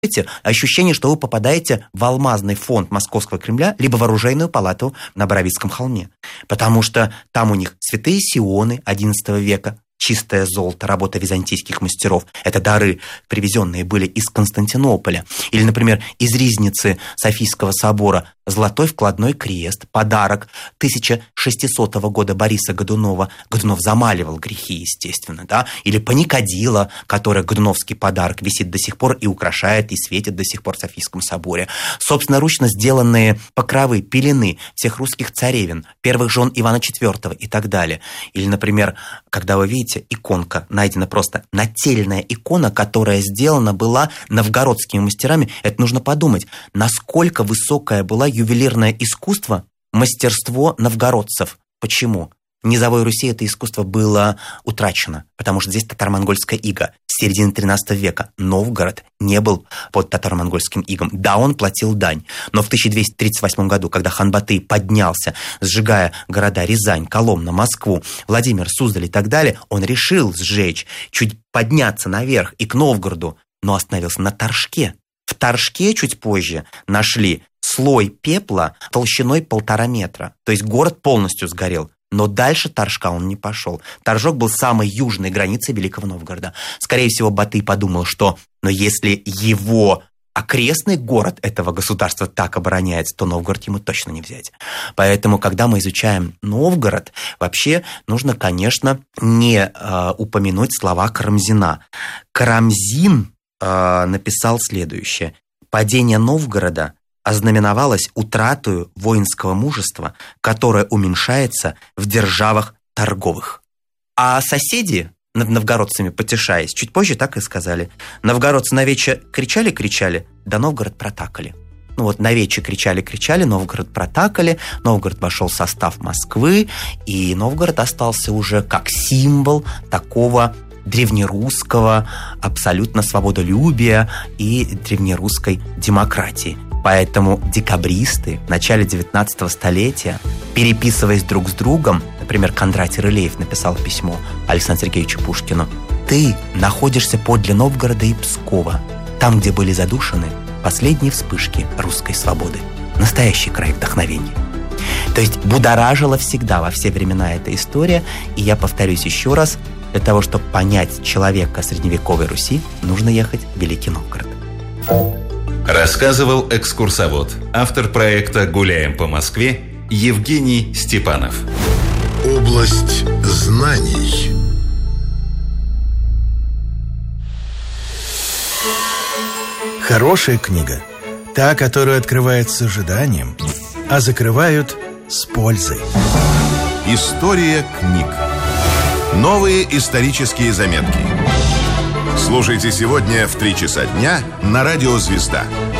ощущение, что вы попадаете в алмазный фонд Московского Кремля, либо в оружейную палату на Боровицком холме. Потому что там у них святые сионы XI века, чистое золото, работа византийских мастеров. Это дары, привезенные были из Константинополя. Или, например, из ризницы Софийского собора золотой вкладной крест, подарок 1600 года Бориса Годунова. Годунов замаливал грехи, естественно, да? Или паникадило, которое годуновский подарок, висит до сих пор и украшает, и светит до сих пор в Софийском соборе. Собственноручно сделанные покровы, пелены всех русских царевин, первых жен Ивана IV и так далее. Или, например, когда вы видите, иконка, найдена просто нательная икона, которая сделана была новгородскими мастерами. Это нужно подумать, насколько высокое было ювелирное искусство, мастерство новгородцев. Почему? В низовой Руси это искусство было утрачено, потому что здесь татаро-монгольская ига с середины XIII века. Новгород не был под татаро-монгольским игом. Да, он платил дань, но в 1238 году, когда хан Батый поднялся, сжигая города Рязань, Коломна, Москву, Владимир, Суздаль и так далее, он решил сжечь, чуть подняться наверх и к Новгороду, но остановился на Торжке. В Торжке чуть позже нашли слой пепла толщиной 1,5 метра. То есть город полностью сгорел. Но дальше Торжка он не пошел. Торжок был самой южной границей Великого Новгорода. Скорее всего, Батый подумал, что но если его окрестный город этого государства так обороняется, то Новгород ему точно не взять. Поэтому, когда мы изучаем Новгород, вообще нужно, конечно, не упомянуть слова Карамзина. Карамзин написал следующее. «Падение Новгорода ознаменовалось утратою воинского мужества, которое уменьшается в державах торговых». А соседи, над новгородцами потешаясь, чуть позже так и сказали. Новгородцы навече кричали, да Новгород протакали. Ну вот навече кричали, Новгород протакали, Новгород вошел в состав Москвы, и Новгород остался уже как символ такого древнерусского абсолютно свободолюбия и древнерусской демократии. Поэтому декабристы в начале 19 столетия, переписываясь друг с другом, например, Кондратий Рылеев написал письмо Александру Сергеевичу Пушкину: «Ты находишься подле Новгорода и Пскова, там, где были задушены последние вспышки русской свободы. Настоящий край вдохновения». То есть будоражила всегда во все времена эта история, и я повторюсь еще раз, для того, чтобы понять человека средневековой Руси, нужно ехать в Великий Новгород. Рассказывал экскурсовод, автор проекта «Гуляем по Москве» Евгений Степанов. Область знаний. Хорошая книга – та, которую открывают с ожиданием, а закрывают с пользой. История книг. Новые исторические заметки. Слушайте сегодня в 3 часа дня на радио «Звезда».